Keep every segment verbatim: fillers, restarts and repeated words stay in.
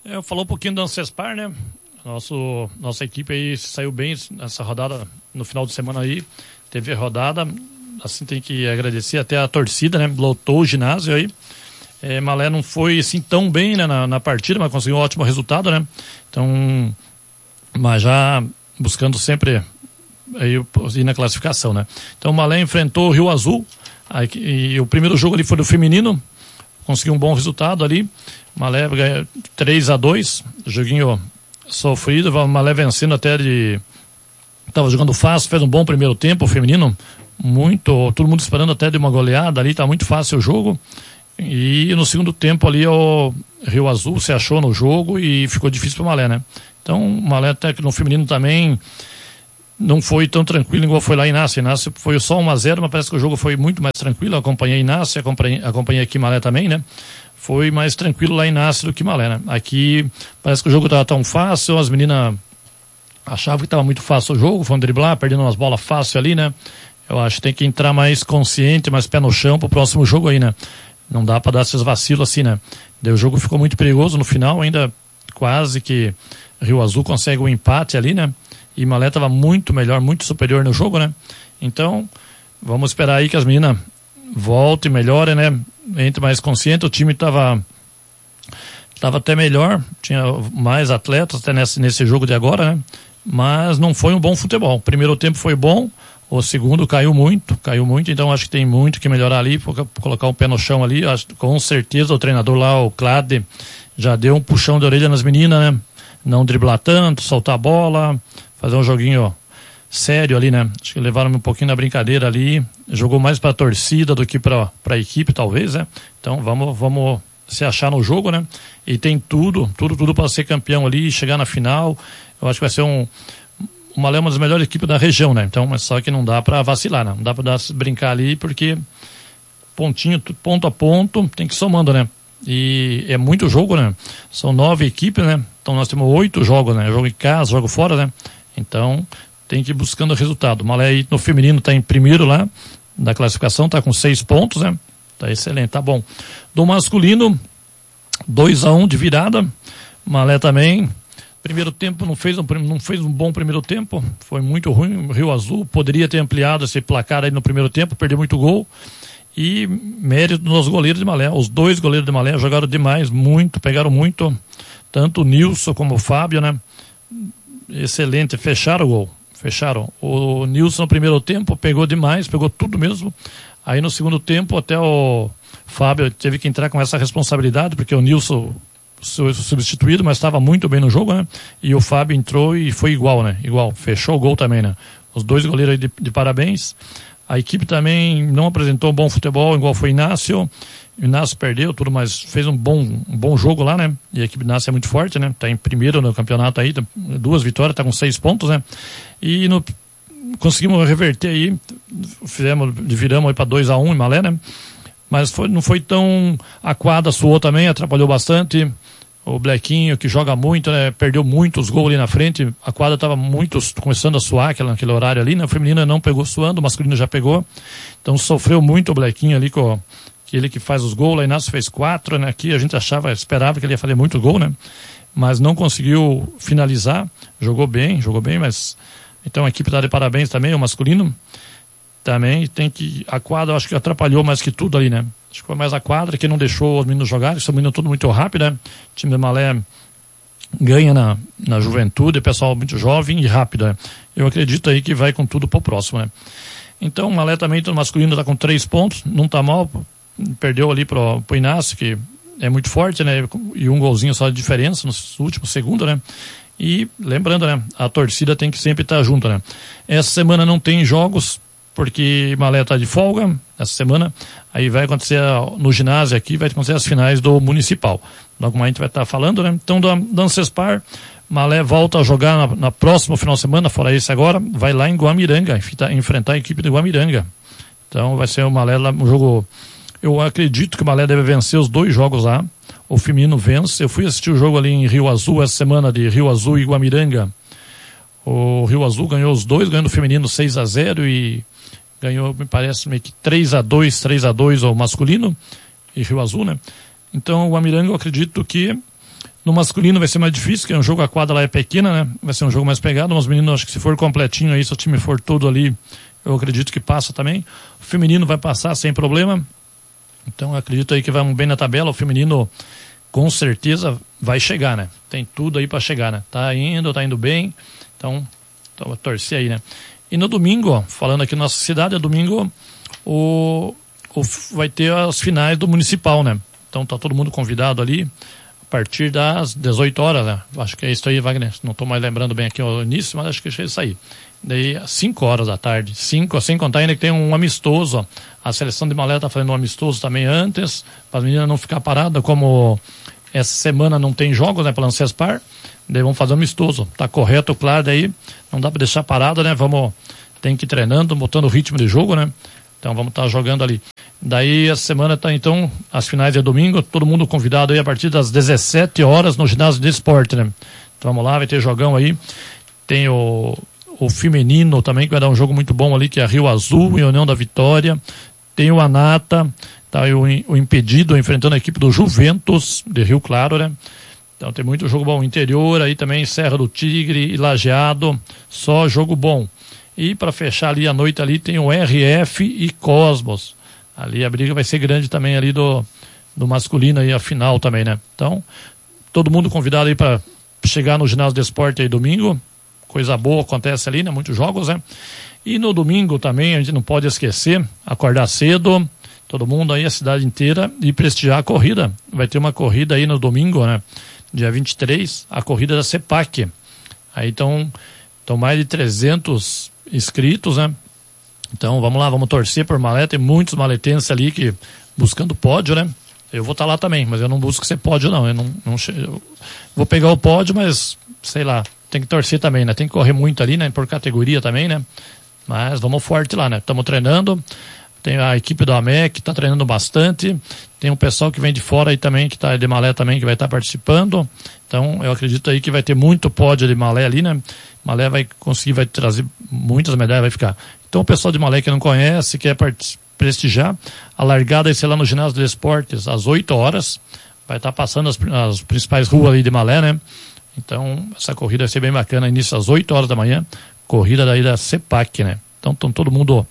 É, eu falou um pouquinho da Ancespar, né? Nosso, nossa equipe aí saiu bem nessa rodada, no final de semana aí, teve rodada, assim tem que agradecer até a torcida, né? Lotou o ginásio aí. É, Malé não foi assim tão bem, né, na, na partida, mas conseguiu um ótimo resultado, né? Então, mas já buscando sempre aí ir na classificação, né? Então o Malé enfrentou o Rio Azul, aí, e o primeiro jogo ali foi do feminino, conseguiu um bom resultado ali. Malé ganhou três a dois, joguinho sofrido, o Malé vencendo até de... Tava jogando fácil, fez um bom primeiro tempo, o feminino, muito, todo mundo esperando até de uma goleada ali, tá muito fácil o jogo. E no segundo tempo ali o Rio Azul se achou no jogo e ficou difícil para o Malé, né? Então o Malé até que no feminino também não foi tão tranquilo igual foi lá em Inácio. Inácio foi só um a zero, mas parece que o jogo foi muito mais tranquilo. Eu acompanhei Inácio, acompanhei, acompanhei aqui Malé também, né? Foi mais tranquilo lá em Inácio do que Malé, né? Aqui parece que o jogo estava tão fácil, as meninas achavam que estava muito fácil o jogo, foram driblar, perdendo umas bolas fácil ali, né? Eu acho que tem que entrar mais consciente, mais pé no chão pro próximo jogo aí, né? Não dá para dar esses vacilos assim, né? Daí o jogo ficou muito perigoso no final, ainda quase que Rio Azul consegue um empate ali, né? E Malé estava muito melhor, muito superior no jogo, né? Então, vamos esperar aí que as meninas voltem, melhorem, né? Entre mais consciente, o time estava tava até melhor, tinha mais atletas até nesse, nesse jogo de agora, né? Mas não foi um bom futebol. O primeiro tempo foi bom, o segundo caiu muito, caiu muito, então acho que tem muito que melhorar ali, colocar o pé no chão ali. Acho, com certeza o treinador lá, o Clade, já deu um puxão de orelha nas meninas, né? Não driblar tanto, soltar a bola, fazer um joguinho sério ali, né? Acho que levaram um pouquinho na brincadeira ali, jogou mais pra torcida do que pra, pra equipe, talvez, né? Então vamos, vamos se achar no jogo, né? E tem tudo, tudo, tudo para ser campeão ali, chegar na final. Eu acho que vai ser um... O Malé é uma das melhores equipes da região, né? Então, mas só que não dá para vacilar, né? Não dá para dar, brincar ali, porque pontinho, ponto a ponto, tem que ir somando, né? E é muito jogo, né? São nove equipes, né? Então nós temos oito jogos, né? Jogo em casa, jogo fora, né? Então, tem que ir buscando o resultado. O Malé aí no feminino tá em primeiro lá, da classificação, tá com seis pontos, né? Tá excelente, tá bom. Do masculino, dois a um de virada. Malé também... Primeiro tempo não fez, um, não fez um bom primeiro tempo, foi muito ruim. O Rio Azul poderia ter ampliado esse placar aí no primeiro tempo, perdeu muito gol. E mérito dos goleiros de Malé. Os dois goleiros de Malé jogaram demais, muito, pegaram muito. Tanto o Nilson como o Fábio, né? Excelente, fecharam o gol, fecharam. O Nilson no primeiro tempo pegou demais, pegou tudo mesmo. Aí no segundo tempo até o Fábio teve que entrar com essa responsabilidade, porque o Nilson... substituído, mas estava muito bem no jogo, né? E o Fábio entrou e foi igual, né? Igual, fechou o gol também, né? Os dois goleiros aí de, de parabéns. A equipe também não apresentou um bom futebol, igual foi Inácio. O Inácio perdeu tudo, mas fez um bom, um bom jogo lá, né? E a equipe Inácio é muito forte, né? Tá em primeiro no campeonato aí, duas vitórias, tá com seis pontos, né? E no, conseguimos reverter aí, fizemos, viramos aí para dois a um em Malé, né? Mas foi, não foi tão... A quadra suou também, atrapalhou bastante. O Blequinho, que joga muito, né? Perdeu muitos gols ali na frente. A quadra estava muito começando a suar aquele, naquele horário ali, né? A feminina não pegou suando, o masculino já pegou. Então sofreu muito o Blequinho ali, com aquele que faz os gols. Lá Inácio fez quatro, né? Aqui a gente achava, esperava que ele ia fazer muito gol, né? Mas não conseguiu finalizar. Jogou bem, jogou bem, mas... Então a equipe está de parabéns também, o masculino. Também tem que... A quadra, eu acho que atrapalhou mais que tudo ali, né? Acho que foi mais a quadra que não deixou os meninos jogarem. São meninos tudo muito rápido, né? O time do Malé ganha na, na juventude, pessoal muito jovem e rápido, né? Eu acredito aí que vai com tudo pro próximo, né? Então o Malé também, no masculino, tá com três pontos, não tá mal. Perdeu ali pro, pro Inácio, que é muito forte, né? E um golzinho só de diferença no último segundo, né? E lembrando, né? A torcida tem que sempre estar junto, né? Essa semana não tem jogos, porque Malé está de folga essa semana, aí vai acontecer no ginásio aqui, vai acontecer as finais do Municipal. Logo mais a gente vai estar tá falando, né? Então, da, da Ancespar, Malé volta a jogar na, na próxima final de semana, fora esse agora, vai lá em Guamiranga, enfrentar a equipe de Guamiranga. Então, vai ser o Malé lá, um jogo... Eu acredito que o Malé deve vencer os dois jogos lá. O feminino vence. Eu fui assistir o jogo ali em Rio Azul, essa semana, de Rio Azul e Guamiranga. O Rio Azul ganhou os dois, ganhando o feminino seis a zero e ganhou, me parece, meio que três a dois, três a dois o masculino e Rio Azul, né? Então o Guamiranga, eu acredito que No masculino vai ser mais difícil, porque é um jogo, a quadra lá é pequena, né? Vai ser um jogo mais pegado, mas os meninos, acho que se for completinho aí, se o time for todo ali, eu acredito que passa também. O feminino vai passar sem problema. Então, eu acredito aí que vamos bem na tabela. O feminino, com certeza, vai chegar, né? Tem tudo aí para chegar, né? Tá indo, tá indo bem. Então, então vou torcer aí, né? E no domingo, ó, falando aqui na nossa cidade, é domingo, o, o, vai ter as finais do Municipal, né? Então, tá todo mundo convidado ali, a partir das dezoito horas, né? Acho que é isso aí, Wagner. Não tô mais lembrando bem aqui o início, mas acho que é isso aí. Daí, às cinco horas da tarde. cinco, sem contar ainda que tem um amistoso, ó. A seleção de Malé tá fazendo um amistoso também antes, para as meninas não ficar paradas, como essa semana não tem jogos, né, pela Ancespar. Daí vamos fazer um amistoso. Tá correto, claro, daí não dá para deixar parado, né? Vamos, tem que ir treinando, botando o ritmo de jogo, né? Então vamos estar tá jogando ali. Daí essa semana tá, então, as finais de domingo, todo mundo convidado aí a partir das dezessete horas no ginásio de esporte, né? Então vamos lá, vai ter jogão aí. Tem o o feminino também, que vai dar um jogo muito bom ali, que é a Rio Azul e União da Vitória. Tem o Anata, tá aí o, o Impedido enfrentando a equipe do Juventus, de Rio Claro, né? Então tem muito jogo bom. Interior, aí também Serra do Tigre e Lajeado, só jogo bom. E para fechar ali a noite ali tem o R F e Cosmos. Ali a briga vai ser grande também ali do, do masculino aí, a final também, né? Então, todo mundo convidado aí para chegar no ginásio de esporte aí domingo. Coisa boa acontece ali, né? Muitos jogos, né? E no domingo também, a gente não pode esquecer, acordar cedo, todo mundo aí, a cidade inteira, e prestigiar a corrida. Vai ter uma corrida aí no domingo, né? Dia vinte e três, a corrida da CEPAC. Aí estão mais de trezentos inscritos, né? Então vamos lá, vamos torcer por Malé. Tem muitos maletenses ali que buscando pódio, né? Eu vou estar lá também, mas eu não busco ser pódio, não. Eu não, não eu vou pegar o pódio, mas sei lá. Tem que torcer também, né? Tem que correr muito ali, né? Por categoria também, né? Mas vamos forte lá, né? Estamos treinando. Tem a equipe do A M E C que está treinando bastante. Tem um pessoal que vem de fora aí também, que está de Malé também, que vai estar tá participando. Então, eu acredito aí que vai ter muito pódio de Malé ali, né? Malé vai conseguir, vai trazer muitas medalhas, vai ficar. Então, o pessoal de Malé que não conhece, quer prestigiar, a largada vai ser lá no ginásio de esportes, às oito horas. Vai estar tá passando as, as principais ruas ali de Malé, né? Então, essa corrida vai ser bem bacana, início às oito horas da manhã, corrida daí da CEPAC, né? Então, estão todo mundo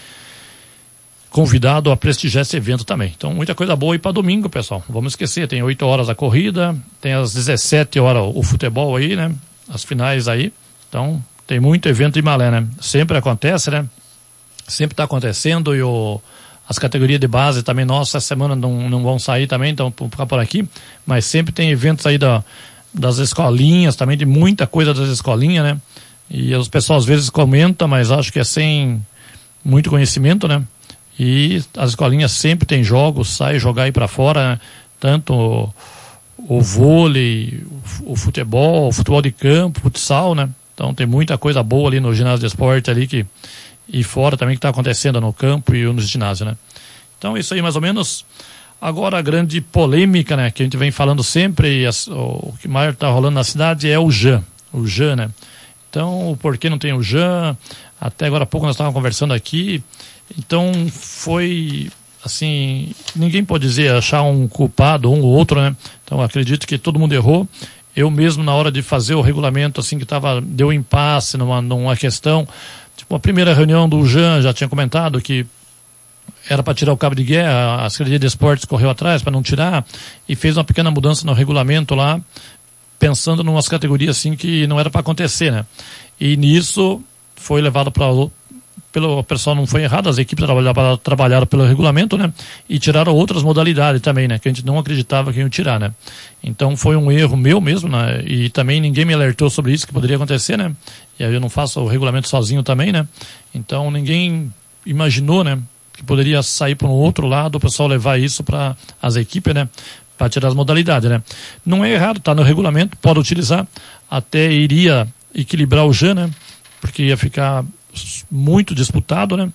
convidado a prestigiar esse evento também. Então, muita coisa boa aí para domingo, pessoal. Vamos esquecer, tem oito horas a corrida, tem às dezessete horas o futebol aí, né? As finais aí. Então, tem muito evento em Malé, né? Sempre acontece, né? Sempre está acontecendo e o... As categorias de base também, nossa, essa semana não, não vão sair também, então vão ficar por aqui. Mas sempre tem eventos aí da... das escolinhas, também de muita coisa das escolinhas, né? E os pessoal às vezes comentam, mas acho que é sem muito conhecimento, né? E as escolinhas sempre tem jogos, sai jogar aí para fora, né? Tanto o, o vôlei, o, o futebol, o futebol de campo, futsal, né? Então tem muita coisa boa ali no ginásio de esporte ali que, e fora também que está acontecendo no campo e no ginásio, né? Então isso aí mais ou menos. Agora a grande polêmica, né, que a gente vem falando sempre, e as, o, o que mais está rolando na cidade é o J A N, o J A N, né? Então, o porquê não tem o J A N? Até agora há pouco nós estávamos conversando aqui, então foi, assim, ninguém pode dizer, achar um culpado, um ou outro, né? Então, acredito que todo mundo errou. Eu mesmo, na hora de fazer o regulamento, assim, que tava, deu impasse numa, numa questão, tipo, a primeira reunião do J A N já tinha comentado que era para tirar o cabo de guerra, a Secretaria de Esportes correu atrás para não tirar e fez uma pequena mudança no regulamento lá, pensando em umas categorias assim que não era para acontecer, né? E nisso foi levado para pelo pessoal, não foi errado, as equipes trabalharam, trabalharam pelo regulamento, né? E tiraram outras modalidades também, né? Que a gente não acreditava que iam tirar, né? Então foi um erro meu mesmo, né? E também ninguém me alertou sobre isso que poderia acontecer, né? E aí eu não faço o regulamento sozinho também, né? Então ninguém imaginou, né? Que poderia sair para um outro lado, o pessoal levar isso para as equipes, né? Para tirar as modalidades, né? Não é errado, está no regulamento, pode utilizar, até iria equilibrar o J A N, né? Porque ia ficar muito disputado, né?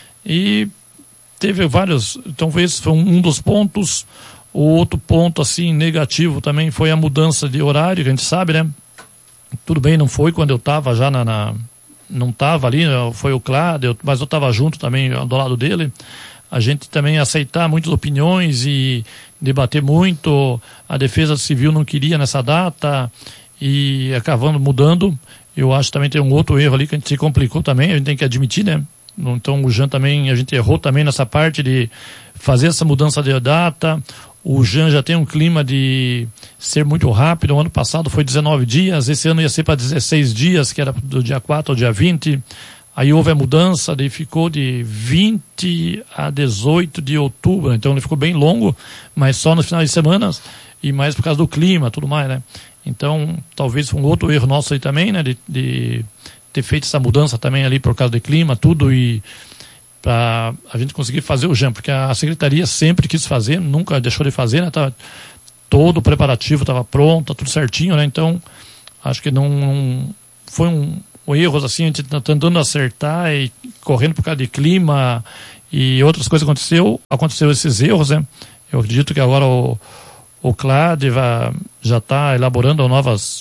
E teve vários, então esse foi um dos pontos. O outro ponto, assim, negativo também foi a mudança de horário, que a gente sabe, né? Tudo bem, não foi quando eu estava já na... na não estava ali, foi o Cláudio, mas eu estava junto também do lado dele. a gente também aceitar muitas opiniões e debater muito. A Defesa Civil não queria nessa data e acabando mudando. Eu acho que também tem um outro erro ali que a gente se complicou também, a gente tem que admitir, né? Então o Jean também, a gente errou também nessa parte de fazer essa mudança de data. O Jean já tem um clima de ser muito rápido. O ano passado foi dezenove dias, esse ano ia ser para dezesseis dias, que era do dia quatro ao dia vinte. Aí houve a mudança, daí ficou de vinte a dezoito de outubro. Então ele ficou bem longo, mas só nos finais de semana e mais por causa do clima, tudo mais, né? Então talvez foi um outro erro nosso aí também, né? De, de ter feito essa mudança também ali por causa do clima, tudo, e para a gente conseguir fazer o Jean, porque a secretaria sempre quis fazer, nunca deixou de fazer, né? Tava, todo o preparativo estava pronto, tudo certinho, né? Então, acho que não, não foi um, um erro assim, a gente tá tentando acertar e correndo por causa de clima e outras coisas aconteceu, aconteceu esses erros, né? Eu acredito que agora o, o Clade vai, já está elaborando novas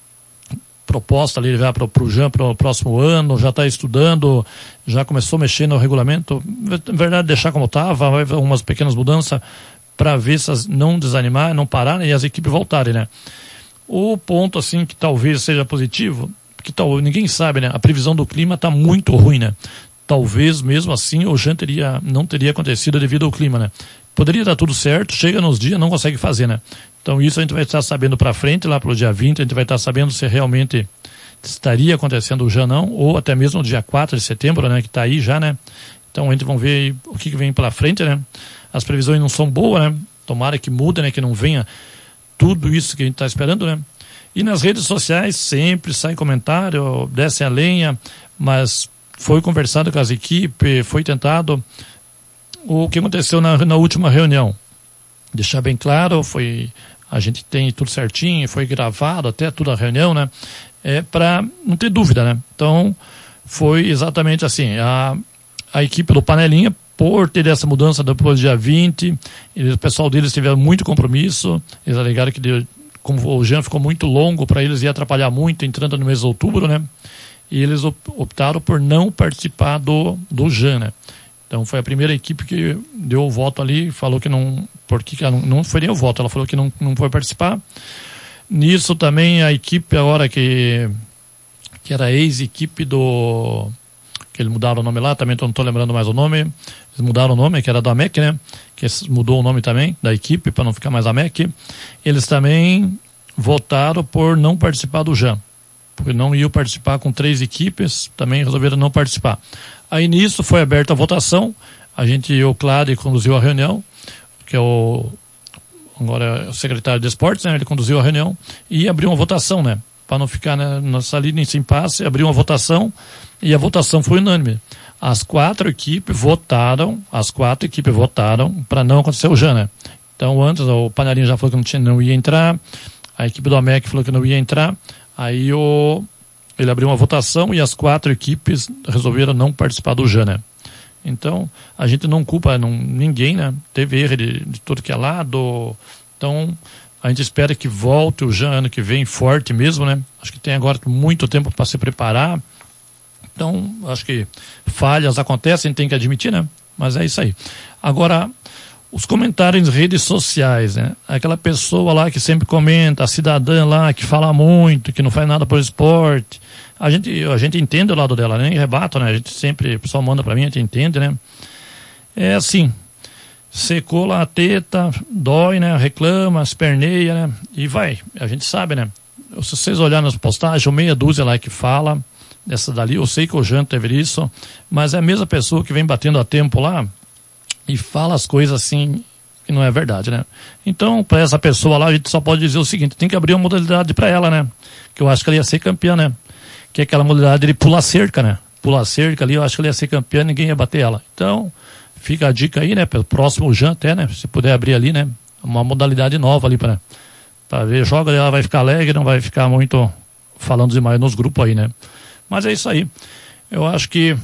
proposta ali já para o Jean para o próximo ano, já está estudando, já começou a mexer no regulamento, na verdade deixar como estava, vai haver umas pequenas mudanças para ver se as não desanimar, não parar e as equipes voltarem, né? O ponto assim que talvez seja positivo, que tal, ninguém sabe, né? A previsão do clima está muito ruim, né? Talvez mesmo assim o Jean teria, não teria acontecido devido ao clima, né? Poderia dar tudo certo, chega nos dias, não consegue fazer, né? Então isso a gente vai estar sabendo para frente, lá para o dia vinte, a gente vai estar sabendo se realmente estaria acontecendo o Jean não, ou até mesmo no dia quatro de setembro, né, que está aí já, né? Então a gente vai ver o que, que vem pela frente, né? As previsões não são boas, né? Tomara que muda, né? Que não venha tudo isso que a gente está esperando, né? E nas redes sociais sempre sai comentário, desce a lenha, mas foi conversado com as equipes, foi tentado. O que aconteceu na, na última reunião? Deixar bem claro, foi, a gente tem tudo certinho, foi gravado até toda a reunião, né? É para não ter dúvida, né? Então, foi exatamente assim, a, a equipe do Panelinha, por ter essa mudança depois do dia vinte, eles, o pessoal deles tiveram muito compromisso, eles alegaram que deu, como o Jean ficou muito longo para eles, ia atrapalhar muito, entrando no mês de outubro, né? E eles optaram por não participar do, do Jean, né? Então foi a primeira equipe que deu o voto ali, falou que não, porque não, não foi nem o voto, ela falou que não, não foi participar. Nisso também a equipe agora que, que era a ex-equipe do, que eles mudaram o nome lá, também não estou lembrando mais o nome, eles mudaram o nome, que era da M E C, né? Que mudou o nome também da equipe para não ficar mais a M E C. Eles também votaram por não participar do Jean, porque não iam participar com três equipes, também resolveram não participar. Aí nisso foi aberta a votação, a gente, o Clade conduziu a reunião, que é o, agora é o secretário de esportes, né, ele conduziu a reunião e abriu uma votação, né, para não ficar, né, nessa linha nesse impasse, abriu uma votação e a votação foi unânime. As quatro equipes votaram, as quatro equipes votaram para não acontecer o Jean, né. Então antes o Panelinha já falou que não, tinha, não ia entrar, a equipe do A M E C falou que não ia entrar, aí o... ele abriu uma votação e as quatro equipes resolveram não participar do Jean, né? Então, a gente não culpa não, ninguém, né? Teve erro de, de tudo que é lado. Então, a gente espera que volte o Jean ano que vem forte mesmo, né? Acho que tem agora muito tempo para se preparar. Então, acho que falhas acontecem, a gente tem que admitir, né? Mas é isso aí. Agora, os comentários em redes sociais, né? Aquela pessoa lá que sempre comenta, a cidadã lá que fala muito, que não faz nada por esporte. A gente, a gente entende o lado dela, nem rebato, né? A gente sempre, o pessoal manda pra mim, a gente entende, né? É assim, secou lá a teta, dói, né? Reclama, esperneia, né? E vai, a gente sabe, né? Se vocês olharem nas postagens, meia dúzia lá que fala, dessa dali, eu sei que o Jean teve isso, mas é a mesma pessoa que vem batendo a tempo lá, e fala as coisas assim que não é verdade, né? Então, para essa pessoa lá, a gente só pode dizer o seguinte, tem que abrir uma modalidade para ela, né? Que eu acho que ela ia ser campeã, né? Que é aquela modalidade de pular cerca, né? Pular cerca ali, eu acho que ela ia ser campeã, ninguém ia bater ela. Então, fica a dica aí, né? Pelo próximo Jean até, né? Se puder abrir ali, né? Uma modalidade nova ali para para ver, joga, ela vai ficar alegre, não vai ficar muito falando demais nos grupos aí, né? Mas é isso aí. Eu acho que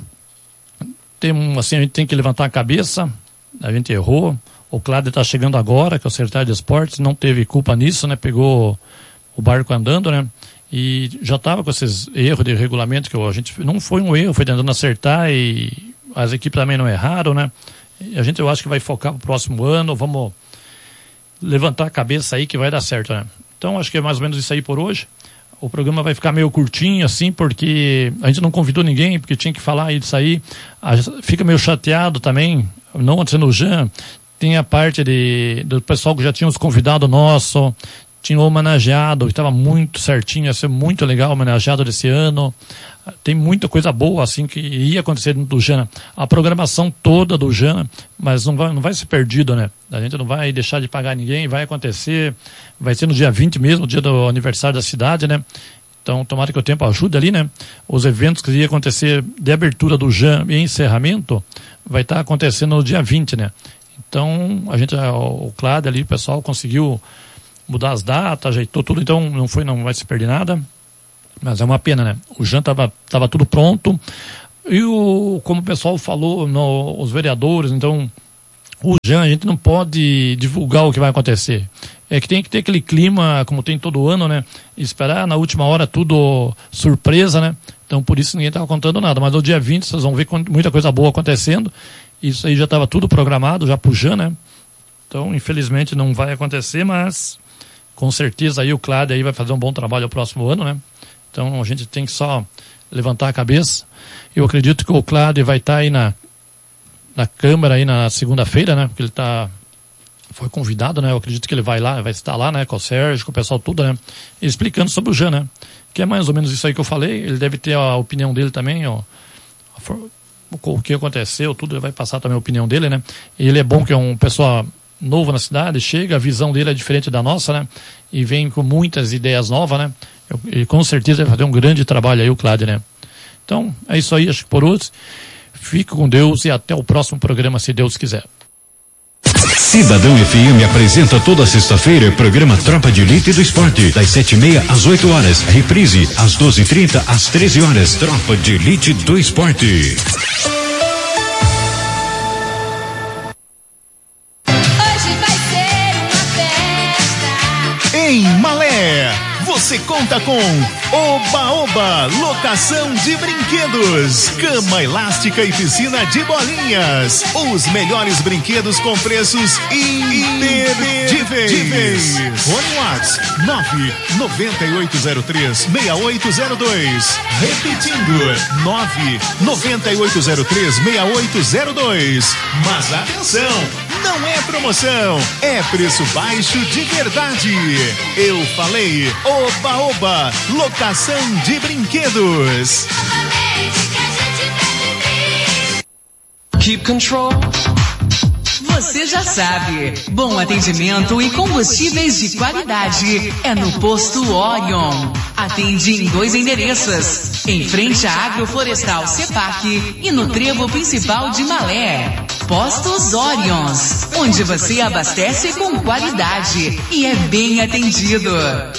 tem, assim, a gente tem que levantar a cabeça. A gente errou, o Cláudio está chegando agora, que é o secretário de esportes, não teve culpa nisso, né? Pegou o barco andando, né? E já estava com esses erros de regulamento que a gente não foi um erro, foi tentando acertar e as equipes também não erraram, né? E a gente, eu acho que vai focar pro próximo ano, vamos levantar a cabeça aí que vai dar certo, né? Então, acho que é mais ou menos isso aí por hoje. O programa vai ficar meio curtinho, assim, porque a gente não convidou ninguém, porque tinha que falar isso aí. Fica meio chateado também, não sendo o Jean, tem a parte de, do pessoal que já tinha os convidados nossos, tinha o homenageado, que estava muito certinho, ia ser muito legal o homenageado desse ano. Tem muita coisa boa, assim, que ia acontecer do Jean. A programação toda do Jean, mas não vai, não vai ser perdido, né? A gente não vai deixar de pagar ninguém, vai acontecer, vai ser no dia vinte mesmo, dia do aniversário da cidade, né? Então, tomara que o tempo ajude ali, né? Os eventos que iam acontecer de abertura do Jean e encerramento, vai estar acontecendo no dia vinte, né? Então, a gente, o Cláudio ali, o pessoal conseguiu mudar as datas, ajeitou tudo, então não foi, não vai se perder nada, mas é uma pena, né? O Jean tava, tava tudo pronto, e o, como o pessoal falou, no, os vereadores, então, o Jean, a gente não pode divulgar o que vai acontecer. É que tem que ter aquele clima, como tem todo ano, né? Esperar na última hora tudo surpresa, né? Então, por isso ninguém tava contando nada, mas no dia vinte vocês vão ver muita coisa boa acontecendo. Isso aí já estava tudo programado, já pro Jean, né? Então, infelizmente, não vai acontecer, mas com certeza aí o Cláudio aí vai fazer um bom trabalho no próximo ano, né? Então, a gente tem que só levantar a cabeça. Eu acredito que o Cláudio vai estar tá aí na, na Câmara aí na segunda-feira, né? Porque ele tá, foi convidado, né? Eu acredito que ele vai lá, vai estar lá, né? Com o Sérgio, com o pessoal tudo, né? Explicando sobre o Jean, né? Que é mais ou menos isso aí que eu falei. Ele deve ter a opinião dele também, ó. O que aconteceu, tudo, ele vai passar também a opinião dele, né? E ele é bom que é um pessoa novo na cidade, chega, a visão dele é diferente da nossa, né? E vem com muitas ideias novas, né? Eu, e com certeza vai fazer um grande trabalho aí o Cláudio, né? Então, é isso aí, acho que por hoje. Fique com Deus e até o próximo programa, se Deus quiser. Cidadão F M apresenta toda sexta-feira o programa Tropa de Elite do Esporte, das sete e meia às oito horas. Reprise, às doze e trinta, às treze horas. Tropa de Elite do Esporte. Hoje vai ser uma festa. Em Malé, você conta com Oba Oba, locação de brinquedos, cama elástica e piscina de bolinhas. Os melhores brinquedos com preços imperdíveis. Fone WhatsApp nove nove oito zero três seis oito zero dois. Repetindo, nove nove oito zero três seis oito zero dois. Mas atenção, não é promoção, é preço baixo de verdade. Eu falei Oba Oba, locação de brinquedos. Keep control. Você já sabe, bom atendimento e combustíveis de qualidade é no Posto Orion. Atende em dois endereços, em frente à Agroflorestal Cepac e no trevo principal de Malé. Postos Orions, onde você abastece com qualidade e é bem atendido.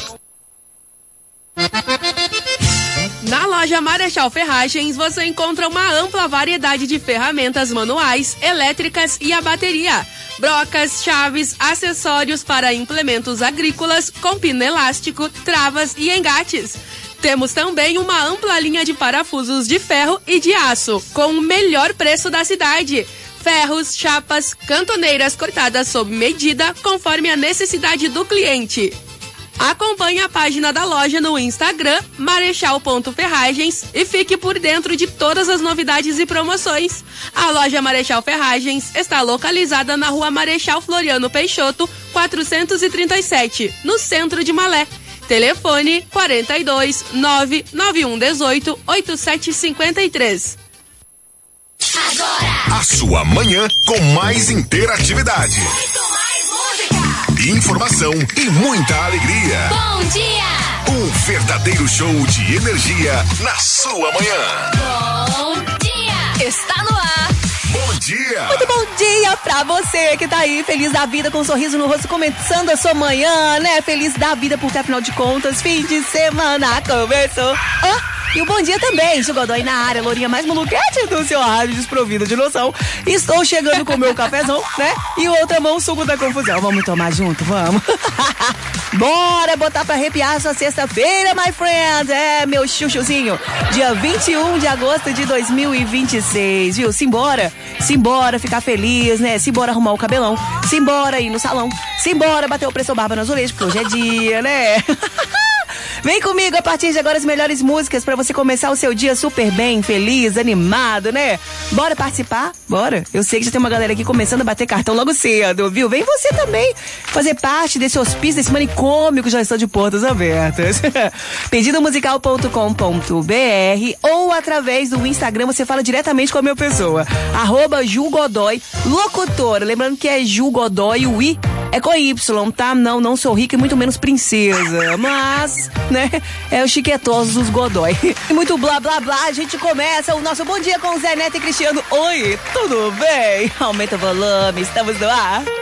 Na loja Marechal Ferragens você encontra uma ampla variedade de ferramentas manuais, elétricas e a bateria, brocas, chaves, acessórios para implementos agrícolas com pino elástico, travas e engates. Temos também uma ampla linha de parafusos de ferro e de aço, com o melhor preço da cidade. Ferros, chapas, cantoneiras cortadas sob medida, conforme a necessidade do cliente. Acompanhe a página da loja no Instagram, marechal ponto ferragens, e fique por dentro de todas as novidades e promoções. A loja Marechal Ferragens está localizada na rua Marechal Floriano Peixoto, quatrocentos e trinta e sete, no centro de Malé. Telefone quarenta e dois, nove nove um um oito, oito sete cinco três. Agora, a sua manhã com mais interatividade. muito mais música. Informação e muita alegria. Bom dia. Um verdadeiro show de energia na sua manhã. Bom dia. Está no ar. Bom dia. Muito bom dia pra você que tá aí, feliz da vida, com um sorriso no rosto, começando a sua manhã, né? Feliz da vida, porque afinal de contas, fim de semana começou. Ah, e o bom dia também, Su Godoy na área, lourinha mais maluquete do seu rádio, desprovida de noção. Estou chegando com o meu cafezão, né? E outra mão, suco da confusão. Vamos tomar junto? Vamos. Bora botar pra arrepiar essa sexta-feira, my friend. É, meu chuchuzinho. Dia vinte e um de agosto de dois mil e vinte e seis, viu? Simbora. Simbora ficar feliz, né? Simbora arrumar o cabelão. Simbora ir no salão. Simbora bater o preço barba no azulejo, porque hoje é dia, né? Vem comigo a partir de agora as melhores músicas pra você começar o seu dia super bem, feliz, animado, né? Bora participar? Bora. Eu sei que já tem uma galera aqui começando a bater cartão logo cedo, viu? Vem você também fazer parte desse hospício, desse manicômio que já está de portas abertas. pedido musical ponto com ponto b r ou através do Instagram você fala diretamente com a minha pessoa. Arroba Ju Godoy, locutora. Lembrando que é Ju Godoy, o I é com Y, tá? Não, não sou rica e muito menos princesa. Mas, né, é o chiquetoso dos Godoy. E muito blá, blá, blá. A gente começa o nosso Bom Dia com o Zé Neto e Cristiano. Oi, tudo bem? Aumenta o volume, estamos no ar.